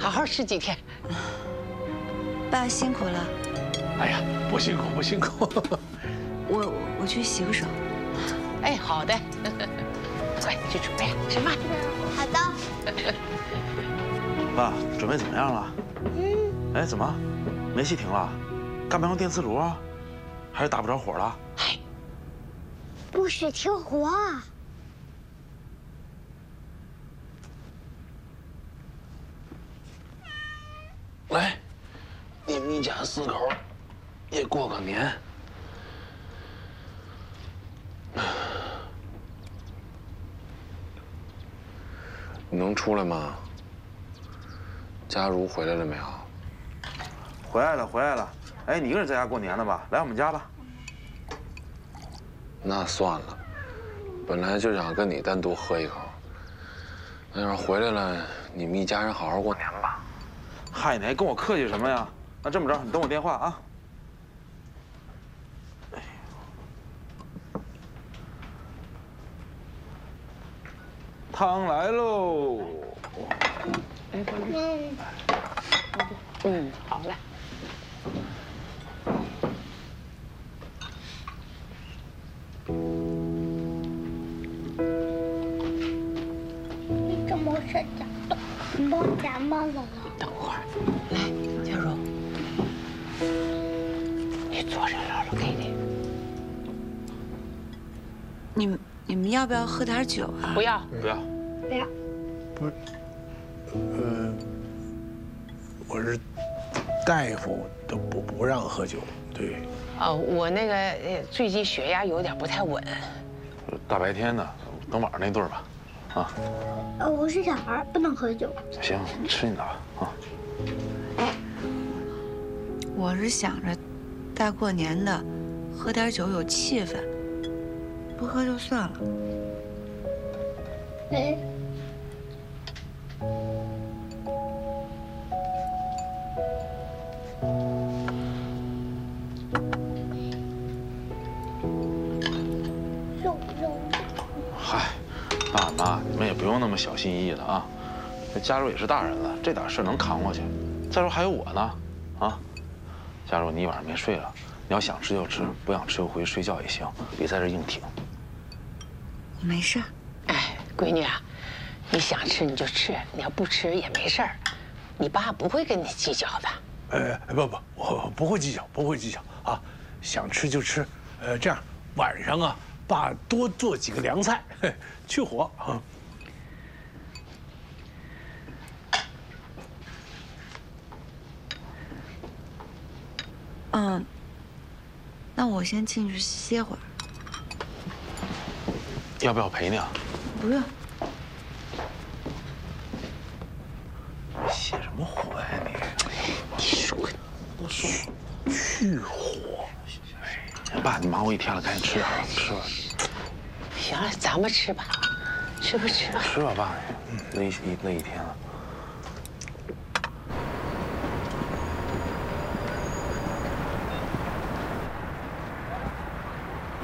好好吃几天。 爸辛苦了。 哎呀，不辛苦不辛苦。 我去洗个手。 哎，好的。快去准备吃饭。 好的。 爸，准备怎么样了？哎，怎么，煤气停了？干嘛用电磁炉啊？还是打不着火了？ 哎， 不许停火啊！ 来，你们一家4口也过个年。你能出来吗？佳茹回来了没有？ 回来了，回来了。哎，你一个人在家过年呢吧？来我们家吧。 那算了，本来就想跟你单独喝一口。那要是回来了，你们一家人好好过年吧。 嗨，你还跟我客气什么呀？那这么着，你等我电话啊。汤来喽！ 好嘞。 你怎么睡觉的？都感冒了。 等会儿，来，佳茹，你坐这儿了，给你。 你们要不要喝点酒啊？ 不要， 不要。 不要。 不是，我是大夫都不让喝酒，对。 哦，我那个最近血压有点不太稳。 大白天的，等晚上那顿吧。啊。 我是小孩，不能喝酒。 行，你吃你的吧。啊。 我是想着，大过年的，喝点酒有气氛，不喝就算了。 哎。 嗨，爸妈，你们也不用那么小心翼翼的啊。这佳茹也是大人了，这点事能扛过去。再说还有我呢，啊，佳茹，你一晚上没睡了，你要想吃就吃，不想吃就回去睡觉也行，别在这硬挺。 我没事。 哎，闺女啊，你想吃你就吃，你要不吃也没事儿，你爸不会跟你计较的。 不，我不会计较，不会计较啊，想吃就吃。这样晚上啊，爸多做几个凉菜，去火啊。 那我先进去歇会儿。 要不要陪你啊？ 不用。 泄什么火呀你？ 你说， 都说去火。哎，爸，你忙活一天了，赶紧吃点吧，吃吧。 行了，咱们吃吧，吃吧吃吧。 吃吧，爸，累一天了。